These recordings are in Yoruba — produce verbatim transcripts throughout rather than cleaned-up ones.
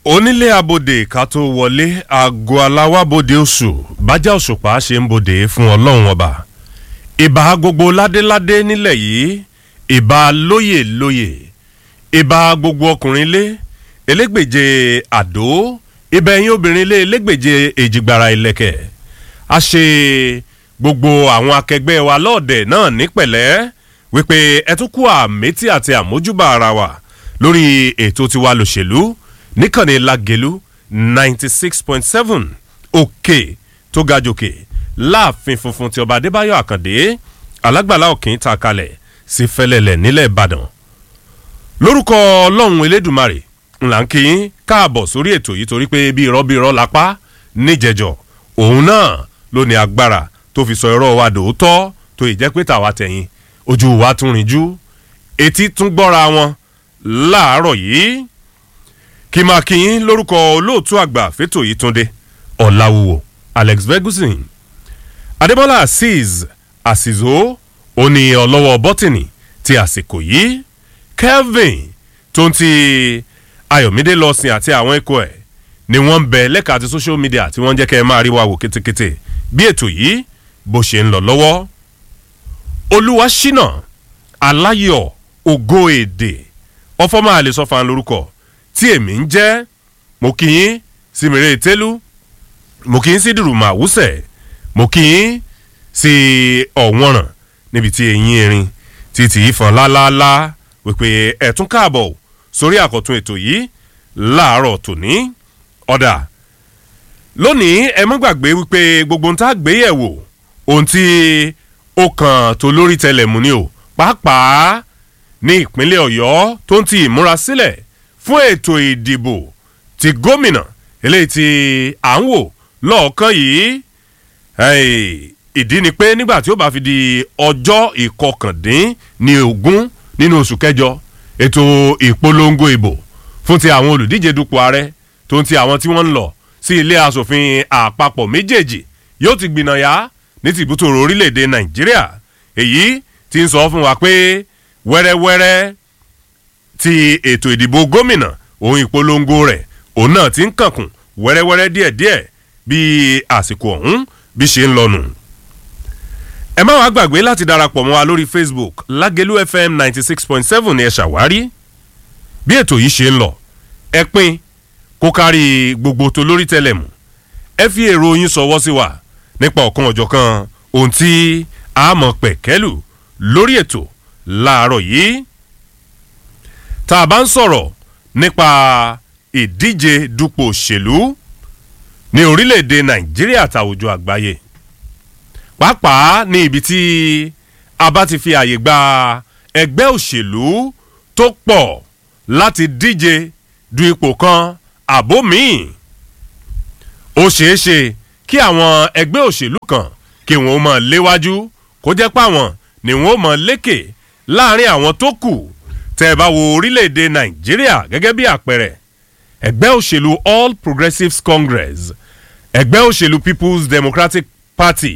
onílé abòde ká tó wọlé aago aláwábòde oṣù bájá òṣùpá ṣe ń bòde fún ọlọ́run ọba ìbà gbogbo ládéládé nílẹ̀ yìí ìbà lóyè lóyè ìbà gbogbo ọkùnrin lé elégbèje àdó ìbà ẹ̀yin obìnrin lé elégbèje èjìgbàrà ìlẹ̀kẹ̀ a ṣe gbogbo àwọn akẹgbẹ́ wa lọ́ọ̀dẹ̀ náà ní pẹ̀lẹ́ wípé ẹ tún kú àmẹ́tí àti àmójúbà ara wa lórí ètò tiwa lòṣèlú níkànnì Lágelú ninety six point seven òkè tó ga jòkè láàfin funfun tí ọba Adébáyọ̀ Àkàndé alágbàlá òkè ta kalẹ̀ sí Fẹ́lẹ́lẹ̀ nílẹ̀ Ìbàdàn lórúkọ Ọlọ́run Elédùmarè ńlá ń kí yín káàbọ̀ sórí ètò yìí torí pé bí irọ́ bí irọ́ lápá níjẹjọ òun náà ló ní agbára tó fi sọ irọ́ wa dòótọ́ tó ì jẹ́ pé tàwa tẹ̀yìn ojú wa tún rìn jú etí tún gbọ́ra wọn láàárọ̀ yìí kí máa kí yín lórúkọ olóòtú àgbà fẹ́tò yìí Túndé Ọ̀làwùwò Alex Ferguson Adébọ́lá Azeez Àsìzó òní ọlọ́wọ́ bọ́tìnì ti àsìkò yìí Kelvin tó ń ti Ayọ̀mídé lọ́sìn àti àwọn ikọ̀ ẹ̀ ni wọ́n ń bẹ lẹ́ka àti social media tí wọ́n ń jẹ́ kẹ́ ẹ máa rí wa wò kétékété bí ètò yìí bó ṣe ń lọ lọ́wọ́ Olúwaṣínà Aláyọ̀ Ògo Èdè ọfọ́ máa lè sọ fan lórúkọ tí èmi ń jẹ́ mo kí yín sí mèrè tẹ́lú mo kí yín sí dùrùmọ̀ àwùsẹ̀ mo kí yín sí ọ̀wọ́nràn níbi tí eyín erin ti tì í fọn lálálá wípé ẹ̀tún káàbọ̀ sórí àkọ́tún ètò yìí láàárọ̀ tòní ọ̀dà lónìí ẹ má gbàgbé wípé gbogbo ń tá gbé yẹ̀wò ohun tí ó kàn tó lórí tẹlẹ̀mú ni o pàápàá ní ìpínlẹ̀ Ọ̀yọ́ tó ń ti ìmúra sílẹ̀ fún ètò ìdìbò ti gómìnà eléyìí tí à ń wò lọ́ọ̀kan yìí ìdí ni pé nígbà tí ó bá fi di ọjọ́ ìkọkàndín ní ogún nínú oṣù kẹjọ ètò ìpolongo ìbò fún ti àwọn olùdíje dupò ààrẹ tó ń ti àwọn tí wọ́n ń lọ sí ilé asòfin àpapọ̀ méjèèjì yóò ti gbìnàyà ní tìbútòrò orílẹ̀-èdè Nàìjíríà èyí tí ń sọ fún wa pé wẹ́rẹ́wẹ́rẹ́ ti ètò ìdìbò gómìnà òun ìpolongo rẹ̀ òun náà ti ń kànkùn wẹ́rẹ́wẹ́rẹ́ díẹ̀díẹ̀ bí àsìkò ọ̀hún bí ṣe ń lọ́nu. ẹ má wàá gbàgbé láti darapọ̀ mọ́ wa lórí Facebook Lágelú F M ninety six point seven ni ẹ ṣàwárí bí ètò yìí ṣe ń lọ ẹ pín kó kárí gbogbo tó lórí tẹlẹ̀mù ẹ fi èrò yín ṣọwọ́ sí wa nípa ọ̀kan ọ̀jọ̀kan ohun tí a mọ̀ pẹ̀kẹ́lù lórí ètò láàárọ̀ yìí tá a bá ń sọ̀rọ̀ nípa ìdíje dupò òṣèlú ní orílẹ̀-èdè Nàìjíríà àtàwùjọ àgbáyé pàápàá ní ibi tí a bá ti fi àyè gba ẹgbẹ́ òṣèlú tó pọ̀ láti díje du ipò kan àbó míì ó ṣeé ṣe kí àwọn ẹgbẹ́ òṣèlú kan kí wọ́n máa léwájú kó jẹ́ pàwọn ni wọ́n máa lékè láàrin àwọn tó kù tẹ́ ẹ bá wo orílẹ̀-èdè Nàìjíríà gẹ́gẹ́ bí àpẹẹrẹ ẹgbẹ́ òṣèlú All Progressives Congress ẹgbẹ́ òṣèlú People's Democratic Party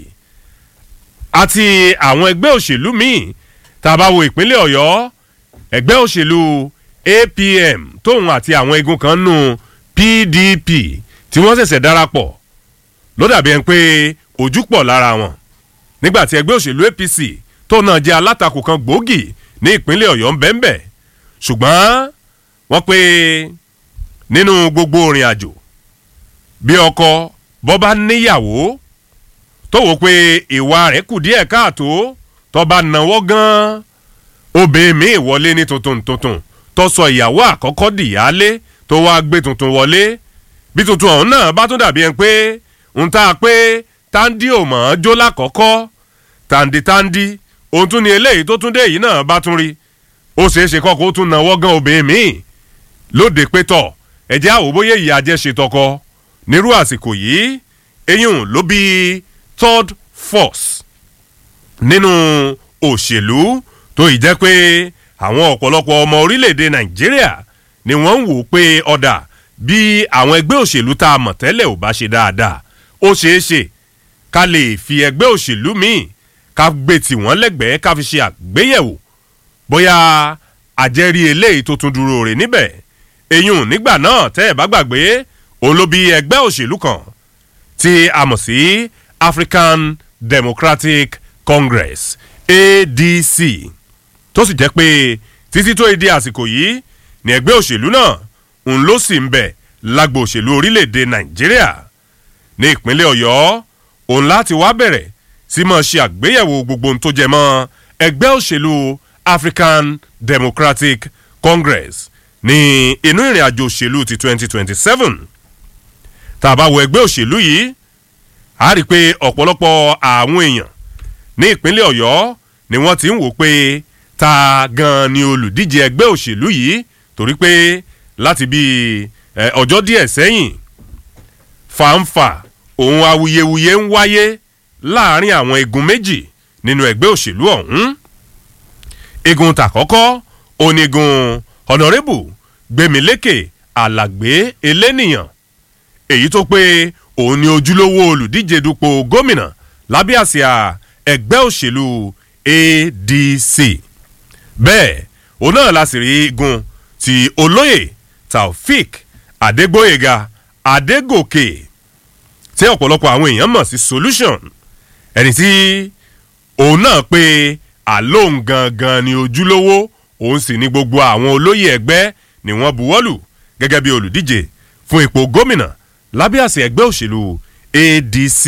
àti àwọn ẹgbẹ́ òṣèlú míì tá a bá wo ìpínlẹ̀ Ọ̀yọ́ ẹgbẹ́ òṣèlú A P M tóun àti àwọn igun kan nù P D P tí wọ́n ṣẹ̀ṣẹ̀ darapọ̀ ló dàbí ẹni pé ojú pọ̀ lára wọn nígbà tí ẹgbẹ́ òṣèlú A P C tó náà jẹ́ alátakò kan gbòógì ní ìpínlẹ̀ Ọ̀yọ́ ń bẹ́ńbẹ́ ṣùgbọ́n wọ́n pé nínú gbogbo orin àjò bí ọkọ bọ́ bá níyàwó tó wò pé ìwà rẹ̀ kù díẹ̀ káàtó tó bá náwó gan-an obìnrin mi wọlé ní tuntun tuntun tó sọ ìyàwó àkọ́kọ́ dìyálé tó wá gbé tuntun wọlé bí tuntun ọ̀hún náà bá tún dàbí ẹni pé ń ta pé táǹdì ò mọ̀ ọ́n jó lákọ̀ọ́kọ́ tàǹdìtàǹdì ohun tún ni eléyìí tó tún dé yìí náà bá tún rí ó ṣeé ṣe kọ́kọ́ ó tún náwó gan obìnrin míì lóde pétọ̀ ẹ̀jẹ̀ àwòbóyè yìí ajẹ́ ṣe tọkọ nírú àsìkò yìí eyín ló bí third force nínú òṣèlú tó ì jẹ́ pé àwọn ọ̀pọ̀lọpọ̀ ọmọ orílẹ̀-èdè Nàìjíríà ni wọ́n ń wò pé ọ̀dà bí àwọn ẹgbẹ́ òṣèlú tá a mọ̀ tẹ́lẹ̀ ò bá ṣe dáadáa ó ṣeé ṣe ká lè fi ẹgbẹ́ òṣèlú míì ká gbé tì wọ́n lẹ́gbẹ̀ẹ́ ká fi ṣe àgbéyẹ̀wò bóyá àjẹrí eléyìí tó tún dúró rè níbẹ̀ eyín nígbà náà tẹ́ ẹ̀ bá gbàgbé òun ló bí ẹgbẹ́ òṣèlú kan tí a mọ̀ sí African Democratic Congress A D C tó sì jẹ́ pé títí tó di àsìkò yìí ní ẹgbẹ́ òṣèlú náà òun ló sì ń bẹ lágbo òṣèlú orílẹ̀-èdè Nàìjíríà ní ìpínlẹ̀ Ọ̀yọ́ òun láti wá bẹ̀rẹ̀ sí máa ṣe àgbéyẹ̀wò gbogbo ohun tó jẹ mọ́ ẹgbẹ́ òṣèlú African Democratic Congress ní inú ìrìn àjò òṣèlú ti twenty twenty-seven tá a bá wo ẹgbẹ́ òṣèlú yìí a rí i pé ọ̀pọ̀lọpọ̀ àwọn èèyàn ní ìpínlẹ̀ Ọ̀yọ́ ni wọ́n ti ń wò pé ta gan ni olùdíje ẹgbẹ́ òṣèlú yìí torí pé láti bí ọjọ́ díẹ̀ sẹ́yìn fàǹfà òun awuyewuye ń wáyé láàrin àwọn igun méjì nínú ẹgbẹ́ òṣèlú ọ̀hún. igun tàkọ́kọ́ onígun Honorable Gbémilékè Alàgbé Eléníyàn èyí tó pé òun ni ojúlówó olùdíje dupò gómìnà lábẹ́ àsíá ẹgbẹ́ òṣèlú A D C. bẹ́ẹ̀ òun náà la sì rí igun ti olóyè Taofik Adégbóyèga Adégòkè tí ọ̀pọ̀lọpọ̀ àwọn èèyàn mọ̀ sí Solution ẹni tí òun náà pé àlóhùn gangan ni ojúlówó òun sì ní gbogbo àwọn olóyè ẹgbẹ́ ni wọ́n buwọ́lù gẹ́gẹ́ bí olùdíje fún ipò gómìnà lábẹ́ àsíá ẹgbẹ́ òṣèlú A D C.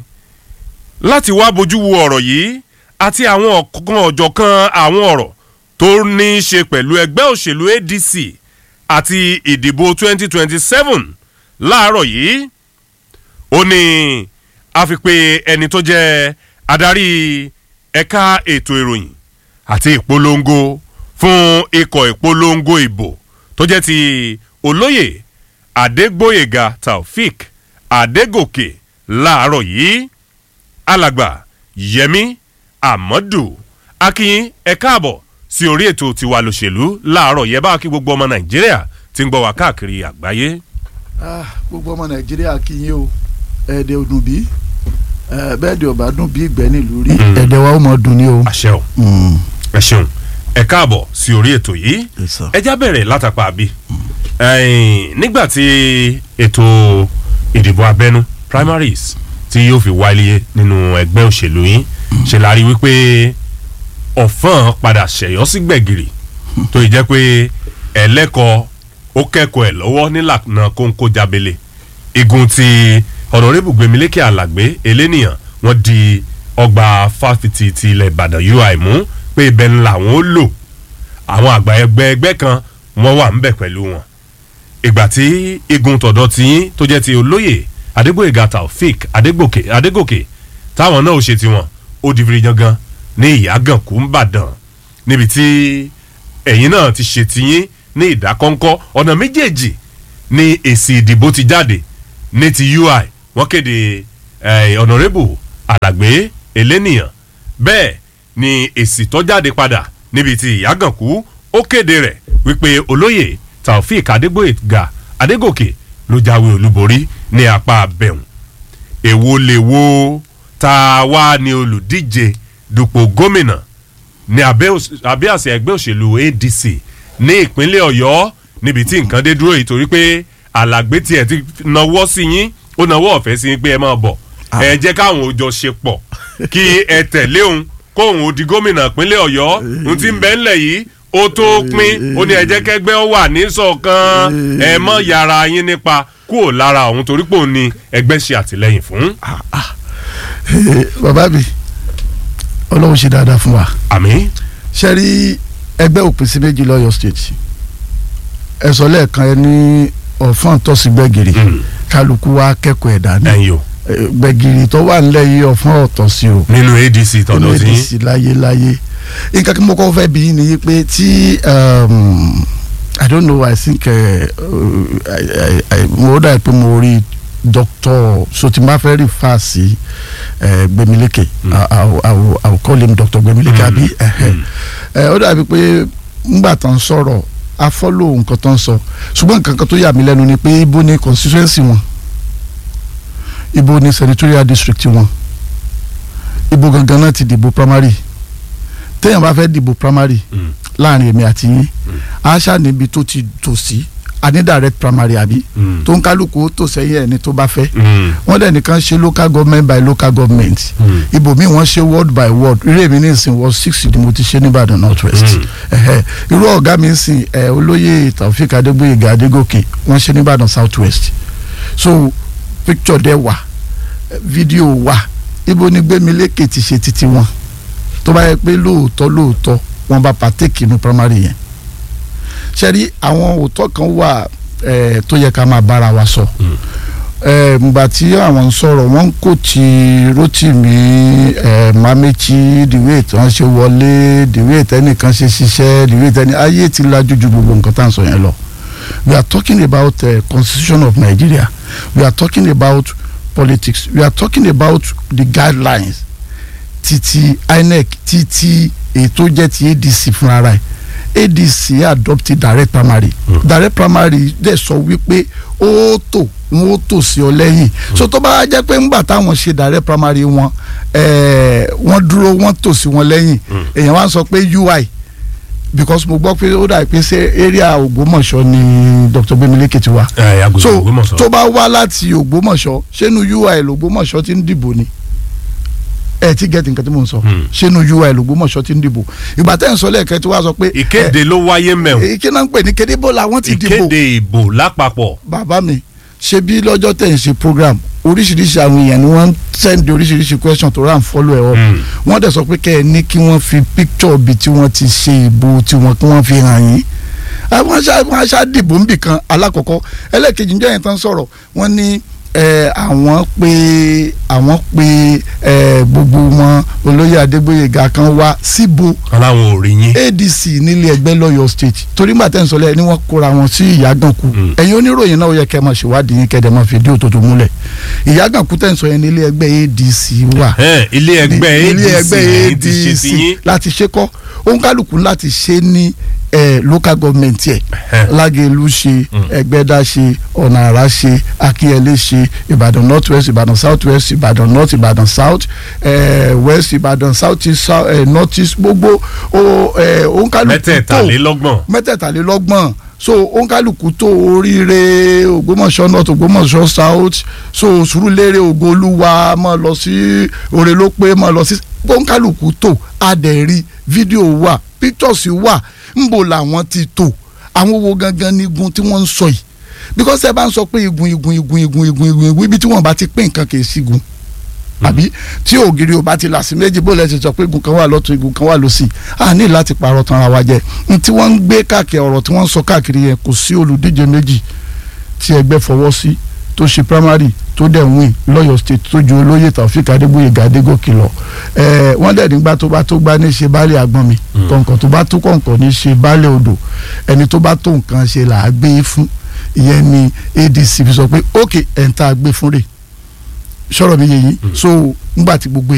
láti wá bójú wo ọ̀rọ̀ yìí àti àwọn ọ̀kan ọ̀jọ̀kan àwọn ọ̀rọ̀ tó ní í ṣe pẹ̀lú ẹgbẹ́ òṣèlú A D C àti ìdìbò twenty twenty-seven láàárọ̀ yìí ó ní a fi pé ẹni tó jẹ́ adarí ẹ̀ka ètò ìròyìn àti ìpolongo fún ikọ̀ ìpolongo ìbò tó jẹ́ ti olóyè Adégbóyèga Taofik Adégòkè láàárọ̀ yìí alàgbà Yẹmí Amadu akínyìn ẹ káàbọ̀ sí orí ètò tiwa lòṣèlú láàárọ̀ yẹ bá kí gbogbo ọmọ Nàìjíríà tí ń gbọ́ wá káàkiri àgbáyé. ah gbogbo ọmọ Nàìjíríà kí yín o ẹ̀ẹ́dẹ̀ ọdún bí bẹ́ẹ̀ di ọba dún bí ìgbẹ́ nílùú rí ẹ̀ẹ́dẹ̀ wa ó mọ̀ dùn ní o. àṣẹ o ẹ ṣeun ẹ káàbọ̀ sí orí ètò yìí ẹ já bẹ̀rẹ̀ látàpá àbí nígbà tí ètò ìdìbò abẹ́nú primaries tí yóò fi wáyé nínú ẹgbẹ́ òṣèlú yín ṣe la rí wípé ọ̀fọ́n padà ṣẹ̀yọ́ sí gbẹ̀gìrì tó yìí jẹ́ pé ẹlẹ́kọ̀ọ́ ó kẹ́kọ̀ọ́ ẹ̀ lọ́wọ́ nílànà kóńkó jábélé igun ti Honorable Gbémilékè Alàgbé Eléníyàn wọ́n di ọgbà fáfitì ti ilẹ̀ Ìbàdàn U I mú pé ibẹ̀ ńlá wọn ó lò àwọn àgbà ẹgbẹ́ ẹgbẹ́ kan wọ́n wà ńbẹ̀ pẹ̀lú wọn. ìgbà tí igun tọ̀dọ̀ tí yín tó jẹ́ ti olóyè Adégbóyèga Taofik Adégòkè Adégòkè táwọn náà ó ṣe tiwọn ó di fìrí jangan ní Ìyágànkú ńbàdàn níbi tí ẹ̀yin náà ti ṣe tiyín ní ìdákọ́ńkọ́ ọ̀nà méjèèjì ní èsì ìdìbò ti jáde ní ti U I wọ́n kéde Honorable Alàgbé Eléníyàn bẹ́ẹ̀ ni èsì tó jáde padà níbi tí Ìyágànkú ó kéde rẹ̀ wípé olóyè Taofik Adégbóyèga Adégòkè ló jáwé olúborí ní apá abẹ́hùn. èwo lè wo ta wá ní olùdíje dupò gómìnà ní abẹ́ àsíá ẹgbẹ́ òṣèlú A D C ní ìpínlẹ̀ Ọ̀yọ́ níbi tí nǹkan dé dúró yìí torí pé Alàgbé tiẹ̀ ti nawọ́ sí yín ó nawọ́ ọ̀fẹ́ sí yín pé ẹ máa bọ̀ ẹ jẹ́ káwọn òjò ṣe pọ̀ kí ẹ tẹ̀lé òun kóun ó di gómìnà ìpínlẹ̀ Ọ̀yọ́ ohun tí ń bẹ ńlẹ̀ yìí ó tó pín ó ní ẹ jẹ́ kẹ́gbẹ́ ó wà ní ṣọ̀kan ẹ mọ́ yàrá yín nípa kúrò lára òun torí pé òun ni ẹgbẹ́ ṣe àtìlẹ́yìn fún. bàbá mi Ọlọ́run ṣe dáadáa fún wa. àmín. ṣe rí ẹgbẹ́ òpin sí méjì lọ́yọ̀ state ẹ sọ lẹ́ẹ̀kan ẹ ní ọ̀fọ́n tọ́sí gbẹ̀gìrì kálukú wa kẹ́kọ̀ọ́ ẹ̀dá ní ẹ̀yọ́ gbẹ̀gìrì tó wà nílẹ̀ yìí ọ̀fọ́n ọ̀tọ̀ sí o nínú A D C tọ̀dọ̀ sí A D C láyé láyé nǹkan kí mo kọ́ fẹ́ bí yín ni pé tí I don't know I think mo dà pé mo rí Doctor Sotima fẹ́ rí fa sí Gbémilékè I will call him Doctor Gbémilékè àbí ó dàbí pé ńgbà tán sọ̀rọ̀ a follow nǹkan tó ń sọ ṣùgbọ́n nǹkan kan tó yà mí lẹ́nu ni pé ibo ni constituency wọn ibo ni senatorial district wọn ibo gangan náà ti dìbò primary téèyàn bá fẹ́ dìbò primary láàrin èmi àti yín aṣá níbi tó ti tò sí àní direct primary àbí tó ń kálukú tó sẹ́yìn ẹni tó bá fẹ́ wọ́n dẹ̀ nìkan ṣe local government by local government ibòmíì wọ́n ṣe ward by ward irú èmi ní ìsìn ward six ni mo ti ṣe nìbàdàn north west irú ọ̀gá mi ń sìn olóyè Taofik Adégbóyèga Adégòkè wọ́n ṣe nìbàdàn south west so picture dẹ̀ wà fídíò wà ibo ni Gbémilékè ti ṣe títí wọn tó bá yẹ pé lóòótọ́ lóòótọ́ wọ́n bá partake inú primary yẹn ṣe rí àwọn òótọ́ kan wà tó yẹ ká máa bára wa sọ ngbà tí àwọn ń sọ̀rọ̀ wọ́n ń kó ti Rótìmí Máméjì dìwé tí wọ́n ṣe wọlé dìwé tẹ́nìkan ṣe ṣiṣẹ́ dìwé tẹ́nì ayé ti lajú ju gbogbo nǹkan tá à ń sọ yẹn lọ we are talking about the uh, constitution of Nigeria we are talking about politics we are talking about the guidelines titi I N E C titi ètò jẹ́ ti A D C fúnra rẹ̀ A D C adopted direct primary mm. direct primary dẹ̀ sọ wípé ó tó wọn ó tò sí ọ lẹ́yìn so tó bá jẹ́ pé ńgbà táwọn ṣe direct primary wọn wọ́n dúró wọ́n tò sí wọn lẹ́yìn èèyàn wá sọ pé U I because mo gbọ́ pé ó dà pé ṣé area Ògbómọ̀ṣọ́ ni Doctor Gbémilékè ti wá so tó bá wá láti Ògbómọ̀ṣọ́ ṣé nu U I l'Ògbómọ̀ṣọ́ ti ń dìbò ni ẹ ti gẹ́tì nǹkan tí mò ń sọ ṣé nu U I l'Ògbómọ̀ṣọ́ ti ń dìbò ìgbà tẹ́ ń sọ lẹ́ẹ̀kẹ́ tí wàá sọ pé. ìkéde ló wáyé mẹ́wọ̀n. ìkéde náà ń pè ní kéde bó làwọn ti dìbò. ìkéde ìbò lápapọ̀. bàbá mi ṣe bí lọ́jọ́ tẹ̀ ń ṣe program oríṣiríṣi àwọn èèyàn ni wọ́n ń send oríṣiríṣi question tó rà ń follow ẹ̀ ọ́ wọ́n dẹ̀ sọ pé kẹ́ ẹ ní kí wọ́n fi picture bí tí wọ́n ti ṣe ìbò tí wọ́n kí wọ́n fi hàn yín àwọn aṣá dìbò ń bì kan alákọ̀ọ́kọ́ ẹlẹ́ẹ̀kejì níjọ́ yẹn tán sọ̀rọ̀ wọ́n ní àwọn pé àwọn pé gbogbo wọn olóyè Adégbóyèga kan wá síbo aláwọn ò rí yín A D C nílé ẹgbẹ́ lọ́yọ̀ state torí gbà tẹ́ǹsọ̀ lẹ́yìn ni wọ́n kóra wọn sí Ìyágànkù ẹ̀yin oníròyìn náà ó yẹ kẹ́ ẹ máa ṣèwádìí yín kẹ́ẹ̀dẹ̀ máa fìdí òtòtò múlẹ̀ Ìyágànkù tẹ́ǹsọ̀ yẹn nílé ẹgbẹ́ A D C wà ilé ẹgbẹ́ A D C láti ṣe kọ́ òǹkálùkù láti ṣe ní local government yẹ Lágẹ̀lú ṣe Ẹgbẹ́dá ṣe Ọ̀nà Àrà ṣe Akínyẹlé ṣe Ìbàdàn north west Ìbàdàn south west Ìbàdàn north Ìbàdàn south west Ìbàdàn south east north east gbogbo òǹkálùkù mẹ́tẹ̀ẹ̀talélọ́gbọ̀n mẹ́tẹ̀ẹ̀talélọ́gbọ̀n so òǹkálùkù tó Oríire Ògbómọ̀ṣọ́ north Ògbómọ̀ṣọ́ south so Sùúrùlérè Ògoolúwa máa lọ sí Òrèlópé máa lọ sí òǹkálùkù tó adẹ̀rí fídíò wà pictures wà ńbo làwọn ti tò àwọn wo gangan ní igun tí wọ́n ń sọ yìí because ẹ bá ń sọ pé igun igun igun igun igun igun igun ibi tí wọ́n bá ti pín nǹkan kì í sí igun àbí tí ògiri ò bá ti là sí méjì bó lẹ ti sọ pé igun kan wà lọ́tún igun kan wà lósì a ní láti parọ́ tan ara wa jẹ n tí wọ́n ń gbé káàkiri ọ̀rọ̀ tí wọ́n ń sọ káàkiri yẹn kò sí olùdíje méjì tí ẹgbẹ́ fọwọ́ sí tó ṣe primary tó dẹ̀ win lọ́yọ̀ state tó ju olóyè Taofik Adégbóyèga Adégòkè lọ wọ́n dẹ̀ nígbà tó bá tó gbá ní ṣe baálé àgbọ̀n mi kọ̀ǹkọ̀ tó bá tó kọ̀ǹkọ̀ ní ṣe baálé odò ẹni tó bá tó nǹkan ṣe là á gbé fún ìyẹn ni A D C fi sọ pé ókè ẹ̀ ń tá a gbé fún rẹ̀ sọ̀rọ̀ mi yẹ yín so nígbà tí gbogbo